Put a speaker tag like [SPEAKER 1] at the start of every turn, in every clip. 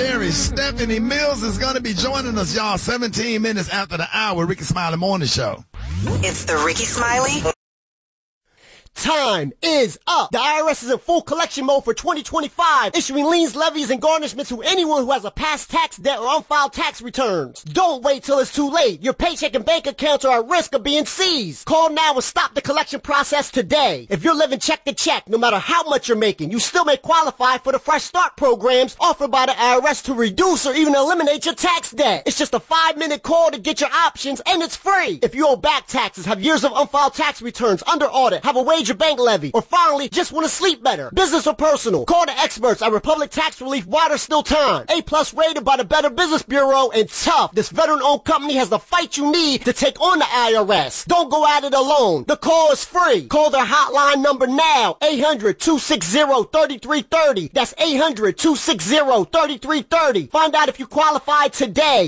[SPEAKER 1] legendary Stephanie Mills is going to be joining us, y'all, 17 minutes after the hour, Ricky Smiley Morning Show.
[SPEAKER 2] It's the Ricky Smiley.
[SPEAKER 3] Time is up. The IRS is in full collection mode for 2025, issuing liens, levies, and garnishments to anyone who has a past tax debt or unfiled tax returns. Don't wait till it's too late. Your paycheck and bank accounts are at risk of being seized. Call now and stop the collection process today. If you're living check to check, no matter how much you're making, you still may qualify for the Fresh Start programs offered by the IRS to reduce or even eliminate your tax debt. It's just a 5-minute call to get your options, and it's free. If you owe back taxes, have years of unfiled tax returns, under audit, have a wage your bank levy, or finally just want to sleep better, business or personal, call the experts at Republic Tax Relief while there's still time. A+ rated by the Better Business Bureau, and tough. This veteran-owned company has the fight you need to take on the IRS. Don't go at it alone. The call is free. Call their hotline number now, 800-260-3330. That's 800-260-3330. Find out if you qualify today.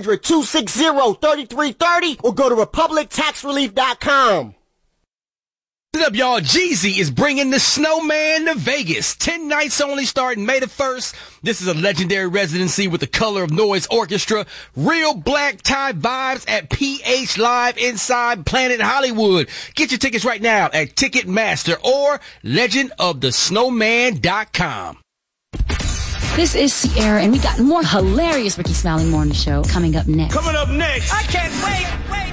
[SPEAKER 3] 800-260-3330, or go to republictaxrelief.com.
[SPEAKER 4] What's up, y'all? Jeezy is bringing the Snowman to Vegas. 10 nights only starting May the 1st. This is a legendary residency with the Color of Noise Orchestra. Real black tie vibes at PH Live inside Planet Hollywood. Get your tickets right now at Ticketmaster or legendofthesnowman.com.
[SPEAKER 5] This is Sierra, and we got more hilarious Ricky Smiley Morning Show coming up next.
[SPEAKER 6] Coming up next.
[SPEAKER 7] I can't wait.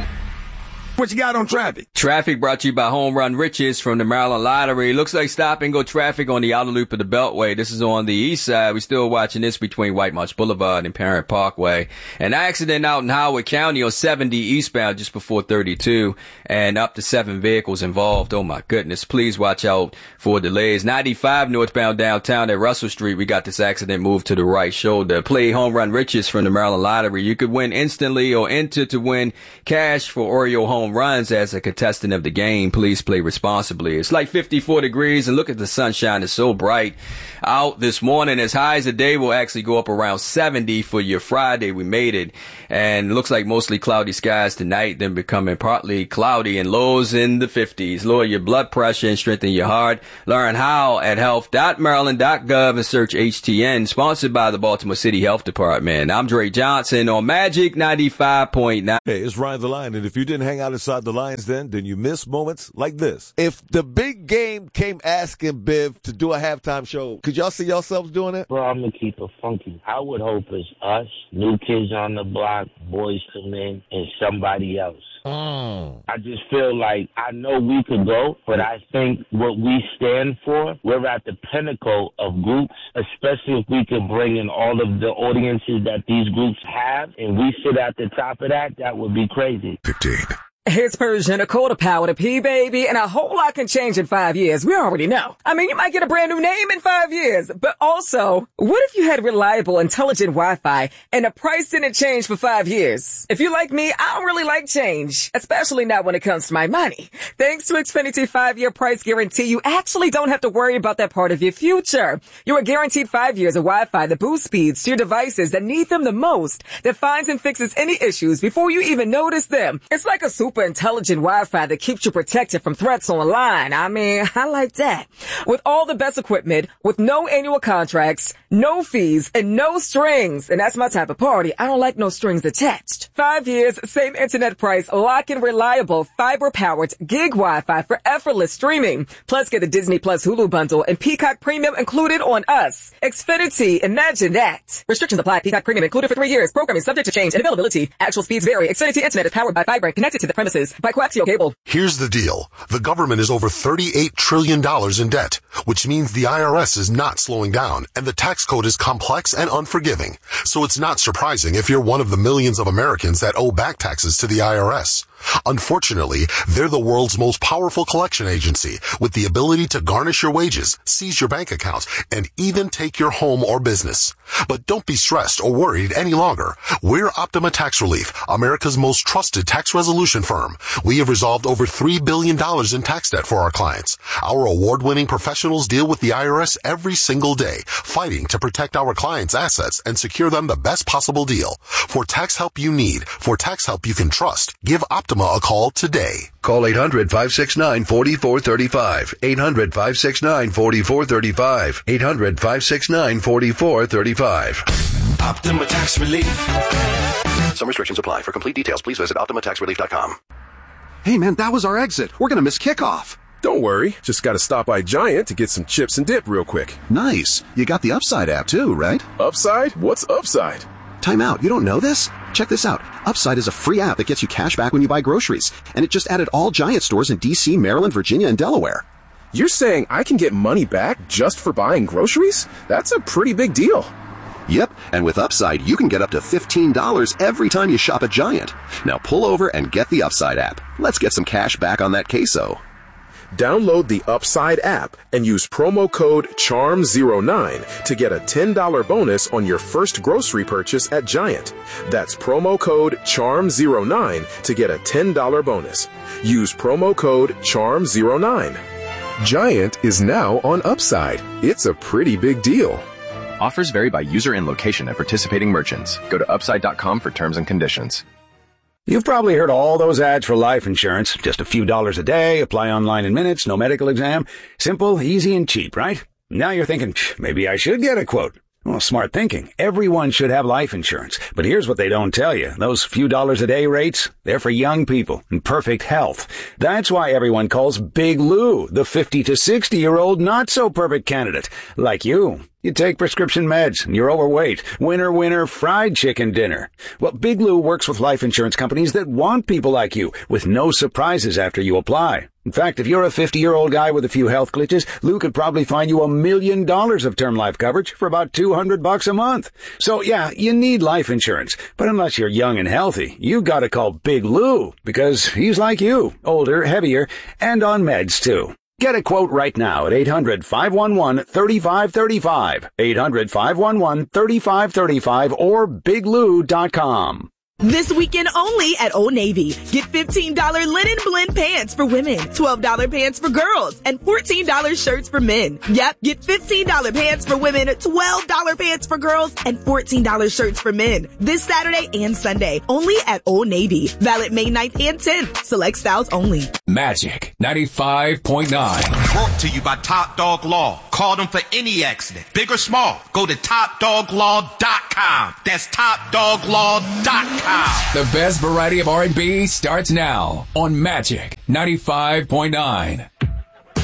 [SPEAKER 6] What you got on traffic?
[SPEAKER 8] Traffic brought to you by Home Run Riches from the Maryland Lottery. Looks like stop and go traffic on the outer loop of the Beltway. This is on the east side. We're still watching this between White Marsh Boulevard and Parent Parkway. An accident out in Howard County on 70 eastbound just before 32, and up to 7 vehicles involved. Oh my goodness. Please watch out for delays. 95 northbound downtown at Russell Street. We got this accident moved to the right shoulder. Play Home Run Riches from the Maryland Lottery. You could win instantly or enter to win cash for Oreo home runs as a contestant of the game. Please play responsibly. It's like 54 degrees, and look at the sunshine. It's so bright out this morning. As high as the day will actually go up around 70 for your Friday. We made it, and it looks like mostly cloudy skies tonight, then becoming partly cloudy and lows in the 50s. Lower your blood pressure and strengthen your heart. Learn how at health.maryland.gov and search HTN. Sponsored by the Baltimore City Health Department. I'm Dre Johnson on Magic 95.9.
[SPEAKER 9] Hey, it's Ryan the Lion, and if you didn't hang out inside the Lions then you miss moments like this. If the big game came asking Biv to do a halftime show, could y'all see yourselves doing it?
[SPEAKER 10] Bro, I'm going to keep it funky. I would hope it's us, New Kids on the Block, Boys to Men, and somebody else. I just feel like I know we could go, but I think what we stand for, we're at the pinnacle of groups, especially if we could bring in all of the audiences that these groups have, and we sit at the top of that would be crazy.
[SPEAKER 9] 15.
[SPEAKER 7] His version of Quarter Power to P, baby, and a whole lot can change in 5 years. We already know. I mean, you might get a brand new name in 5 years, but also, what if you had reliable, intelligent Wi-Fi and the price didn't change for 5 years? If you're like me, I don't really like change, especially not when it comes to my money. Thanks to Xfinity 5-year price guarantee, you actually don't have to worry about that part of your future. You are guaranteed 5 years of Wi-Fi that boosts speeds to your devices that need them the most, that finds and fixes any issues before you even notice them. It's like a super intelligent Wi-Fi that keeps you protected from threats online. I mean, I like that. With all the best equipment, with no annual contracts, no fees, and no strings. And that's my type of party. I don't like no strings attached. 5 years, same internet price, lock-in reliable, fiber-powered gig Wi-Fi for effortless streaming. Plus, get the Disney Plus Hulu bundle and Peacock Premium included on us. Xfinity, imagine that. Restrictions apply. Peacock Premium included for 3 years. Programming subject to change and availability. Actual speeds vary. Xfinity Internet is powered by fiber connected to the premises by coaxial cable.
[SPEAKER 11] Here's the deal. The government is over $38 trillion in debt, which means the IRS is not slowing down, and the tax code is complex and unforgiving. So it's not surprising if you're one of the millions of Americans that owe back taxes to the IRS. Unfortunately, they're the world's most powerful collection agency with the ability to garnish your wages, seize your bank accounts, and even take your home or business. But don't be stressed or worried any longer. We're Optima Tax Relief, America's most trusted tax resolution firm. We have resolved over $3 billion in tax debt for our clients. Our award-winning professionals deal with the IRS every single day, fighting to protect our clients' assets and secure them the best possible deal. For tax help you need, for tax help you can trust, give Optima a call today.
[SPEAKER 12] Call 800-569-4435. 800-569-4435. 800-569-4435. Optima Tax Relief.
[SPEAKER 13] Some restrictions apply. For complete details, please visit OptimaTaxRelief.com.
[SPEAKER 14] Hey man, that was our exit. We're gonna miss kickoff.
[SPEAKER 15] Don't worry. Just gotta stop by Giant to get some chips and dip real quick.
[SPEAKER 14] Nice. You got the Upside app too, right?
[SPEAKER 15] Upside? What's Upside?
[SPEAKER 14] Time out. You don't know this? Check this out. Upside is a free app that gets you cash back when you buy groceries. And it just added all Giant stores in D.C., Maryland, Virginia, and Delaware.
[SPEAKER 15] You're saying I can get money back just for buying groceries? That's a pretty big deal.
[SPEAKER 14] Yep, and with Upside, you can get up to $15 every time you shop at Giant. Now pull over and get the Upside app. Let's get some cash back on that queso.
[SPEAKER 15] Download the Upside app and use promo code CHARM09 to get a $10 bonus on your first grocery purchase at Giant. That's promo code CHARM09 to get a $10 bonus. Use promo code CHARM09. Giant is now on Upside. It's a pretty big deal.
[SPEAKER 16] Offers vary by user and location at participating merchants. Go to upside.com for terms and conditions.
[SPEAKER 17] You've probably heard all those ads for life insurance. Just a few dollars a day, apply online in minutes, no medical exam. Simple, easy, and cheap, right? Now you're thinking, maybe I should get a quote. Well, smart thinking. Everyone should have life insurance. But here's what they don't tell you. Those few dollars a day rates, they're for young people in perfect health. That's why everyone calls Big Lou the 50 to 60-year-old not-so-perfect candidate. Like you. You take prescription meds, and you're overweight. Winner, winner, fried chicken dinner. Well, Big Lou works with life insurance companies that want people like you, with no surprises after you apply. In fact, if you're a 50-year-old guy with a few health glitches, Lou could probably find you $1 million of term life coverage for about $200 a month. So yeah, you need life insurance. But unless you're young and healthy, you gotta call Big Lou, because he's like you, older, heavier, and on meds too. Get a quote right now at 800-511-3535, 800-511-3535, or biglou.com.
[SPEAKER 18] This weekend only at Old Navy. Get $15 linen blend pants for women, $12 pants for girls, and $14 shirts for men. Yep, get $15 pants for women, $12 pants for girls, and $14 shirts for men. This Saturday and Sunday, only at Old Navy. Valid May 9th and 10th. Select styles only.
[SPEAKER 19] Magic 95.9.
[SPEAKER 20] Brought to you by Top Dog Law. Call them for any accident, big or small. Go to TopDogLaw.com. That's TopDogLaw.com.
[SPEAKER 19] The best variety of R&B starts now on Magic 95.9.